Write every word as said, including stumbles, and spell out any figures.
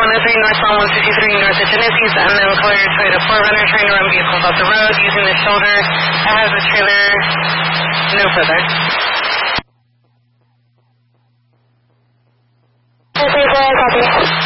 one oh three northbound one fifty-three north of Genesis, unknown color Toyota four runner trying to run vehicles off the road using the shoulder. I have the trailer. No further. Okay, go ahead, copy.